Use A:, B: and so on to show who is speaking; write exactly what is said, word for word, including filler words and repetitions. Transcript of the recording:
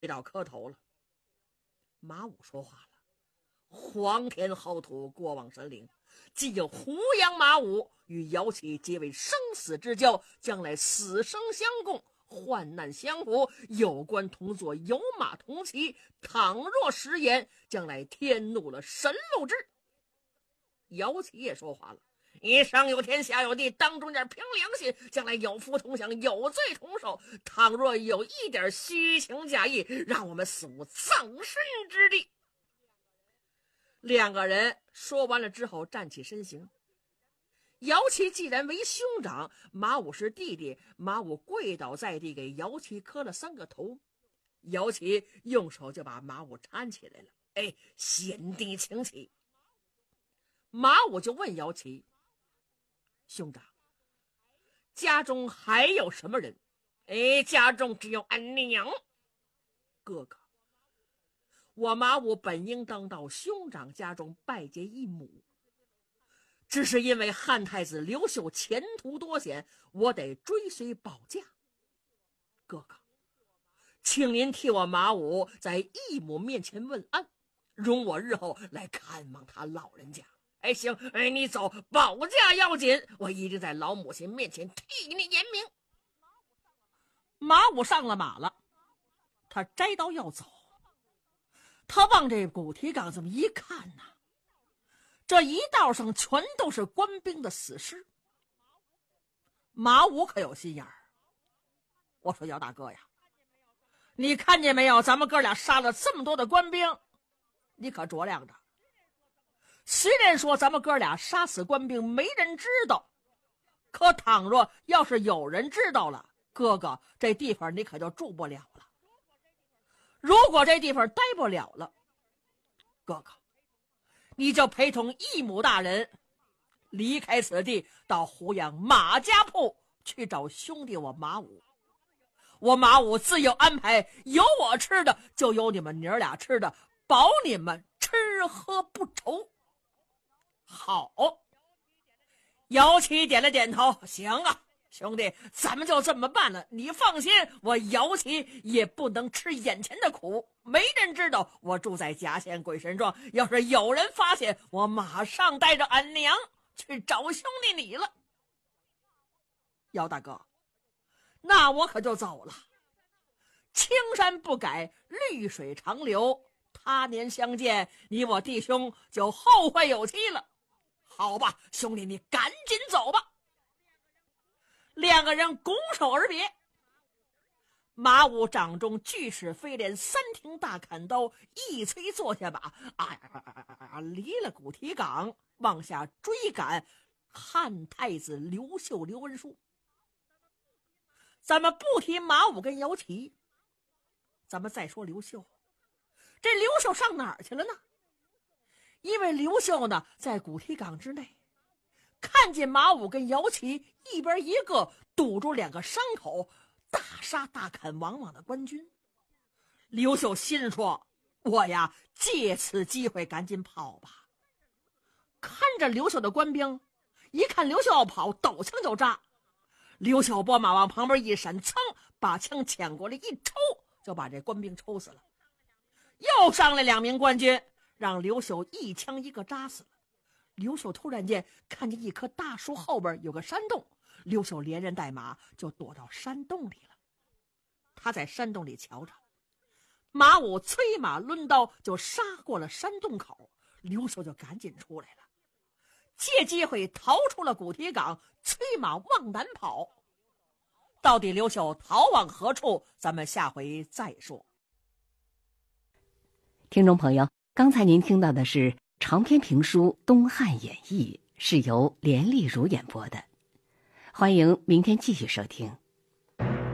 A: 倒磕头了。马武说话了：皇天厚土，过往神灵，既有胡杨马武与姚启结为生死之交，将来死生相共，患难相扶，有官同坐，有马同骑。倘若食言，将来天怒了，神怒之。姚启也说话了：你上有天，下有地，当中间凭良心，将来有福同享，有罪同受。倘若有一点虚情假意，让我们死无葬身之地。两个人说完了之后，站起身形。姚启既然为兄长，马武是弟弟，马武跪倒在地，给姚启磕了三个头。姚启用手就把马武搀起来了。哎，贤弟请起。马武就问姚启：兄长，家中还有什么人？哎，家中只有俺娘。哥哥，我马武本应当到兄长家中拜见义母，只是因为汉太子刘秀前途多险，我得追随保驾。哥哥，请您替我马武在义母面前问安，容我日后来看望他老人家。哎，行，哎，你走，保驾要紧，我一定在老母亲面前替你言明。马武上了马了，他摘刀要走，他往这古提岗这么一看呐、啊，这一道上全都是官兵的死尸。马武可有心眼儿，我说姚大哥呀，你看见没有？咱们哥俩杀了这么多的官兵，你可酌量着。虽然说咱们哥俩杀死官兵没人知道，可倘若要是有人知道了，哥哥，这地方你可就住不了了。如果这地方待不了了，哥哥，你就陪同义母大人离开此地，到湖阳马家铺去找兄弟我马武。我马武自有安排，有我吃的就有你们娘俩吃的，保你们吃喝不愁。好，姚启点了点头，行啊，兄弟，咱们就这么办了。你放心，我姚启也不能吃眼前的苦，没人知道我住在甲县鬼神庄，要是有人发现，我马上带着俺娘去找兄弟你了。姚大哥，那我可就走了。青山不改，绿水长流，他年相见，你我弟兄就后会有期了。好吧，兄弟，你赶紧走吧。两个人拱手而别。马武掌中巨齿飞镰，三挺大砍刀，一催坐下马，啊呀，离了古提岗，往下追赶汉太子刘秀刘文书。咱们不提马武跟姚启，咱们再说刘秀。这刘秀上哪儿去了呢？因为刘秀呢，在古提岗之内，看见马武跟姚启一边一个堵住两个伤口，大杀大砍往往的官军。刘秀心说：我呀，借此机会赶紧跑吧。看着刘秀的官兵，一看刘秀要跑，抖枪就扎。刘秀拨马往旁边一闪，噌，把枪抢过来一抽，就把这官兵抽死了。又上来两名官军，让刘秀一枪一个扎死了。刘秀突然间看见一棵大树后边有个山洞，刘秀连人带马就躲到山洞里了。他在山洞里瞧着，马武催马抡刀就杀过了山洞口，刘秀就赶紧出来了，借机会逃出了古提岗，催马往南跑。到底刘秀逃往何处，咱们下回再说。
B: 听众朋友，刚才您听到的是长篇评书《东汉演义》，是由连丽如演播的。欢迎明天继续收听。